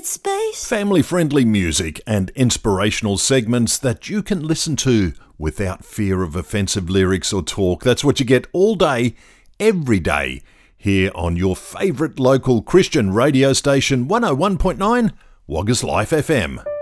space. Family-friendly music and inspirational segments that you can listen to without fear of offensive lyrics or talk. That's what you get all day, every day, here on your favourite local Christian radio station, 101.9 Waggas Life FM.